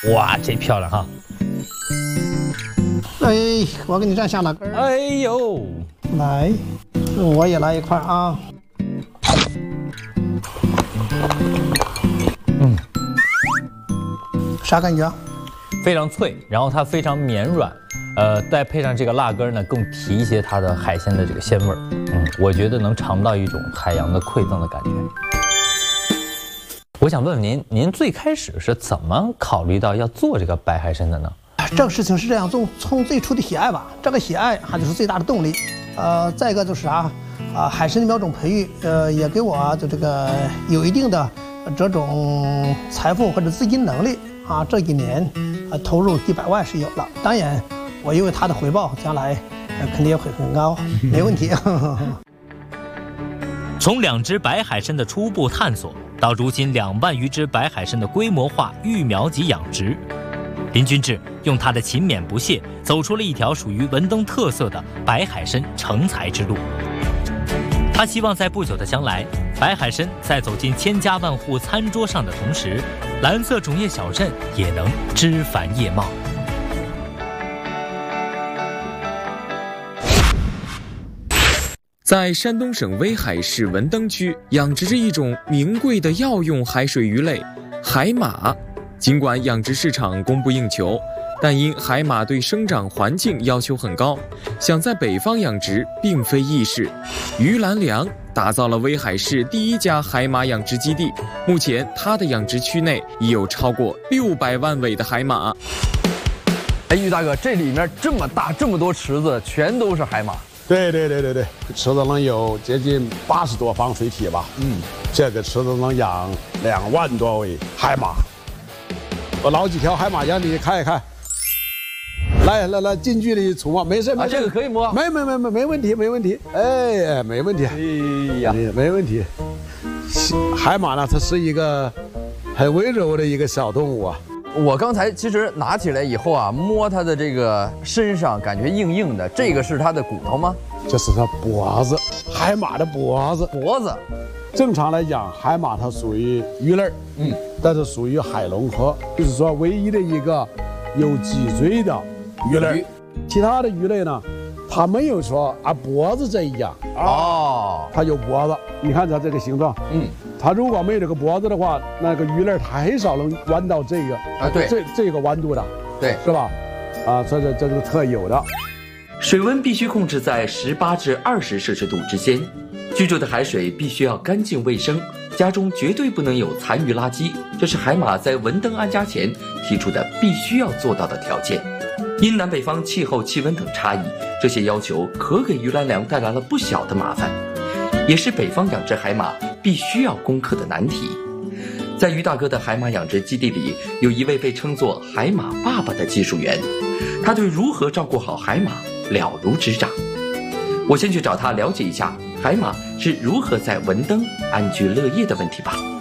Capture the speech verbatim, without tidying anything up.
哇，这漂亮哈！ 哎，我给你蘸香辣根儿。 哎呦， 来，我也来一块啊。 嗯， 啥感觉？ 非常脆，然后它非常绵软，呃，再配上这个辣根呢，更提一些它的海鲜的这个鲜味儿。嗯，我觉得能尝到一种海洋的馈赠的感觉。我想问问您，您最开始是怎么考虑到要做这个白海参的呢？ 这个事情是这样，从从最初的喜爱吧，这个喜爱它就是最大的动力。呃，再一个就是啊，啊，海参的苗种培育，呃，也给我就这个有一定的这种财富或者资金能力啊。这一年，呃，投入一百万是有了。当然，我因为它的回报，将来呃肯定也会很高，没问题。 从两只白海参的初步探索，到如今两万余只白海参的规模化育苗及养殖，林君志用他的勤勉不懈，走出了一条属于文登特色的白海参成才之路。他希望在不久的将来，白海参在走进千家万户餐桌上的同时，蓝色种业小镇也能枝繁叶茂。 在山东省威海市文登区养殖着一种名贵的药用海水鱼类海马。尽管养殖市场供不应求，但因海马对生长环境要求很高，想在北方养殖并非易事。于兰良打造了威海市第一家海马养殖基地，目前他的养殖区内已有超过六百万尾的海马。 哎，于大哥，这里面这么大这么多池子，全都是海马。 对对对对对，池子能有接近八十多方水体吧。嗯，这个池子能养两万多尾海马。我捞几条海马让你看一看。来来来，近距离触摸，没事没事， 啊，这个可以摸。 没没没没没问题没问题。哎，没问题。 哎呀， 没问题。海马呢，它是一个很温柔的一个小动物啊。 我刚才其实拿起来以后啊，摸它的这个身上，感觉硬硬的，这个是它的骨头吗？ 这是它脖子，海马的脖子。 脖子。 正常来讲，海马它属于鱼类，嗯，但是属于海龙科，就是说唯一的一个有脊椎的鱼类。其他的鱼类呢，它没有说啊脖子这一样哦，它有脖子。你看它这个形状，嗯。它如果没有这个脖子的话，那个鱼类它很少能弯到这个啊，对， 这这个弯度的， 对， 是吧？啊，这是这是特有的。 水温必须控制在十八至二十摄氏度之间，居住的海水必须要干净卫生，家中绝对不能有残余垃圾，这是海马在文登安家前提出的必须要做到的条件。因南北方气候、气温等差异，这些要求可给于兰良带来了不小的麻烦，也是北方养殖海马必须要攻克的难题。在于大哥的海马养殖基地里，有一位被称作海马爸爸的技术员，他对如何照顾好海马了如指掌。我先去找他了解一下海马是如何在文登安居乐业的问题吧。